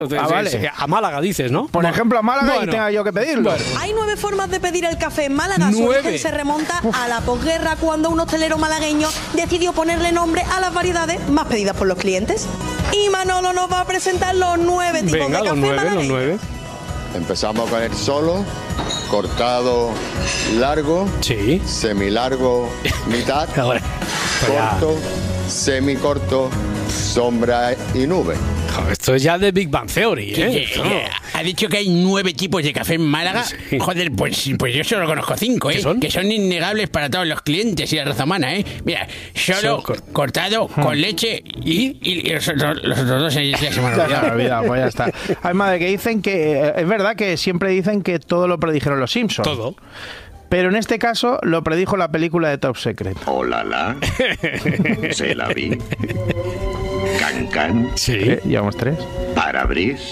Vale. A Málaga dices, ¿no? Por ejemplo, a Málaga y tenga yo que pedirlo. Hay 9 formas de pedir el café en Málaga. Su origen se remonta a la posguerra, cuando un hostelero malagueño decidió ponerle nombre a las variedades más pedidas por los clientes. Y Manolo nos va a presentar los 9 tipos de café malagueño. Los 9. Empezamos con el solo, cortado largo, sí, semilargo mitad, corto, semicorto, sombra y nube. Esto es ya de Big Bang Theory, ¿eh? Ha dicho que hay 9 tipos de café en Málaga. Sí. Joder, pues yo solo conozco 5, ¿eh? Que son innegables para todos los clientes y la raza humana, ¿eh? Mira, solo cortado, con leche y los otros dos ya se me han olvidado. Pues ya está. Además de que dicen que... Es verdad que siempre dicen que todo lo predijeron los Simpsons. Todo. Pero en este caso lo predijo la película de Top Secret. Olala. Se la vi. Can-can. Sí. Llevamos 3. Parabris.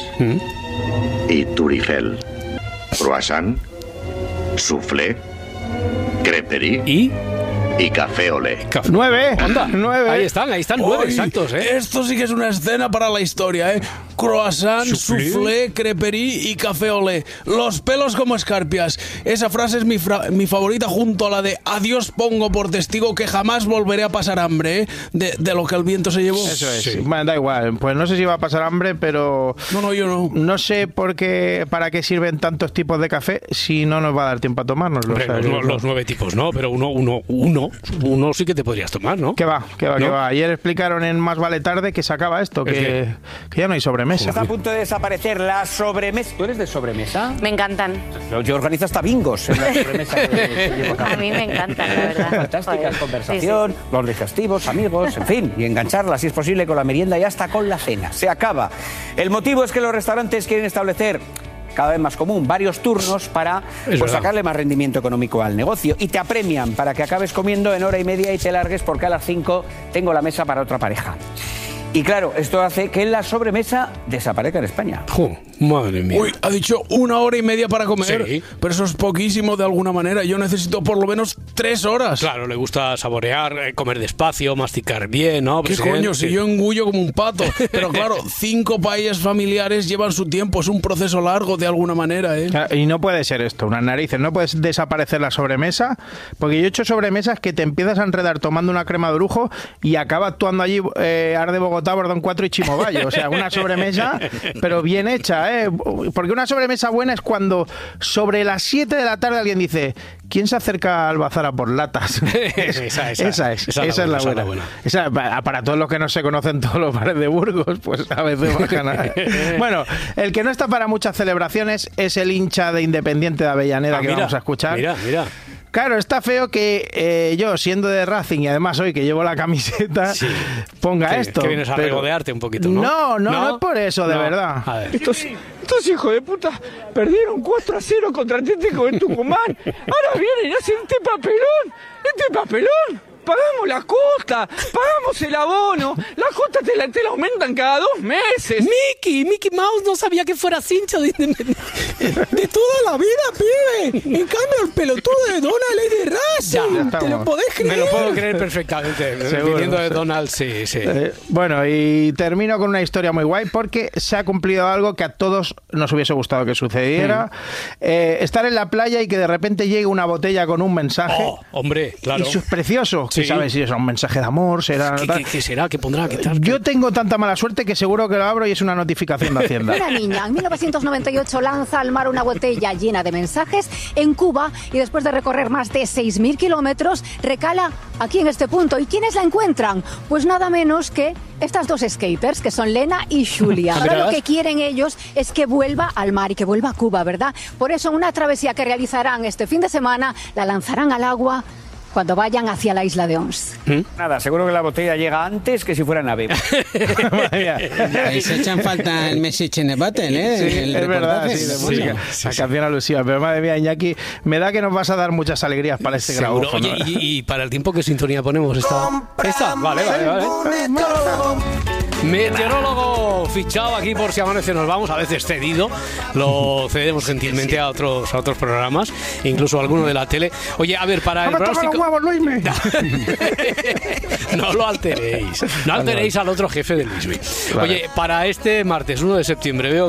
Y Turifel. Croissant. Soufflé. Creperie. Y café olé. 9. Anda. 9. Ahí están 9 exactos, ¿eh? Esto sí que es una escena para la historia, ¿eh? Croissant, soufflé, creperie y café olé. Los pelos como escarpias. Esa frase es mi favorita, junto a la de adiós pongo por testigo que jamás volveré a pasar hambre, ¿eh? De lo que el viento se llevó. Eso es. Sí. Bueno, da igual. Pues no sé si va a pasar hambre, pero... No, yo no. No sé para qué sirven tantos tipos de café si no nos va a dar tiempo a tomárnoslos. Los 9 tipos no, pero uno sí que te podrías tomar, ¿no? ¿Qué va? Ayer explicaron en Más vale tarde que se acaba esto, que ya no hay sobremesa. Está a punto de desaparecer la sobremesa. ¿Tú eres de sobremesa? Me encantan. Yo organizo hasta bingos en la sobremesa que llevo a cabo. A mí me encantan, la verdad. Fantásticas, conversación, los digestivos, amigos, en fin, y engancharla si es posible con la merienda y hasta con la cena. Se acaba. El motivo es que los restaurantes quieren establecer, cada vez más común, varios turnos para sacarle más rendimiento económico al negocio, y te apremian para que acabes comiendo en hora y media y te largues porque a las 5 tengo la mesa para otra pareja. Y claro, esto hace que la sobremesa desaparezca en España. Madre mía. Uy, ha dicho 1 hora y media para comer. Sí. Pero eso es poquísimo de alguna manera. Yo necesito por lo menos 3 horas. Claro, le gusta saborear, comer despacio, masticar bien, ¿no? ¿Qué coño? Si yo engullo como un pato. Pero claro, 5 paellas familiares llevan su tiempo. Es un proceso largo de alguna manera, ¿eh? Y no puede ser esto, unas narices. No puedes desaparecer la sobremesa, porque yo he hecho sobremesas que te empiezas a enredar tomando una crema de brujo y acaba actuando allí Arde Bogotá, Bordón 4 y Chimobayo. O sea, una sobremesa, pero bien hecha, ¿eh? Porque una sobremesa buena es cuando sobre las 7 de la tarde alguien dice: ¿quién se acerca al bazar a por latas? Esa es la buena. Esa, para todos los que no se conocen todos los bares de Burgos, pues a veces bajan a... Bueno, el que no está para muchas celebraciones es el hincha de Independiente de Avellaneda que vamos a escuchar. Mira. Claro, está feo que yo, siendo de Racing y además hoy que llevo la camiseta, ponga esto. Que vienes a regodearte un poquito, ¿no? No es por eso, de verdad. A ver. Estos hijos de puta perdieron 4-0 contra Atlético de Tucumán. Ahora vienen y hacen este papelón. Pagamos la cuota, pagamos el abono, la cuota te la aumentan cada 2 meses. Mickey Mouse no sabía que fueras hincha de Independiente. De toda la vida, pibe. En cambio, el pelotudo de Donald es de Racing. ¿Te lo podés creer? Me lo puedo creer perfectamente. Viniendo de Donald, sí. Bueno, y termino con una historia muy guay porque se ha cumplido algo que a todos nos hubiese gustado que sucediera. Estar en la playa y que de repente llegue una botella con un mensaje. Oh, hombre, claro. Y eso es precioso. Sí. ¿Sabes si es un mensaje de amor? ¿Qué será? ¿Qué pondrá? ¿Qué tal? Yo tengo tanta mala suerte que seguro que lo abro y es una notificación de Hacienda. Una niña en 1998 lanza al mar una botella llena de mensajes en Cuba y después de recorrer más de 6.000 kilómetros recala aquí en este punto. ¿Y quiénes la encuentran? Pues nada menos que estas dos skaters, que son Lena y Julia. Ahora lo que quieren ellos es que vuelva al mar y que vuelva a Cuba, ¿verdad? Por eso en una travesía que realizarán este fin de semana la lanzarán al agua cuando vayan hacia la isla de Ons. Nada, seguro que la botella llega antes que si fuera nave. Ahí se echan falta el message in the bottle, ¿eh? Sí, es verdad, sí, de música. La canción alusiva. Pero madre mía, Iñaki, me da que nos vas a dar muchas alegrías para este grabófono. Oye, y para el tiempo, ¿qué sintonía ponemos? ¿Esta? Vale. Meteorólogo fichado aquí por Si Amanece Nos Vamos, a veces cedido, lo cedemos gentilmente a otros programas, incluso a alguno de la tele. Oye, a ver, para el pronóstico... los huevos, Luismi! No lo alteréis, no alteréis al otro jefe de Luismi. Oye, para este martes 1 de septiembre veo